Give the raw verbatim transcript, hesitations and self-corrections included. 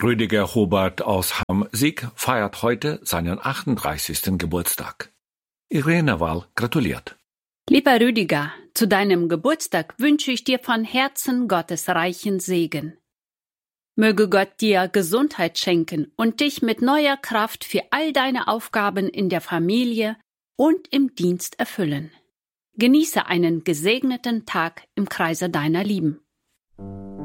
Rüdiger Hubert aus Hamm-Sieg feiert heute seinen achtunddreißigsten Geburtstag. Irene Wall gratuliert. Lieber Rüdiger, zu deinem Geburtstag wünsche ich dir von Herzen Gottes reichen Segen. Möge Gott dir Gesundheit schenken und dich mit neuer Kraft für all deine Aufgaben in der Familie und im Dienst erfüllen. Genieße einen gesegneten Tag im Kreise deiner Lieben.